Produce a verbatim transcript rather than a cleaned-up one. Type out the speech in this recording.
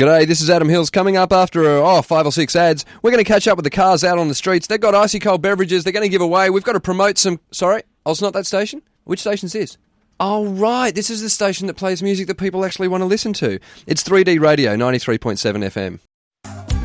G'day, this is Adam Hills. Coming up after oh, five or six ads, we're going to catch up with the cars out on the streets. They've got icy cold beverages they're going to give away. We've got to promote some... Sorry? Oh, it's not that station? Which station's this? Oh, right. This is the station that plays music that people actually want to listen to. It's three D Radio, ninety-three point seven F M.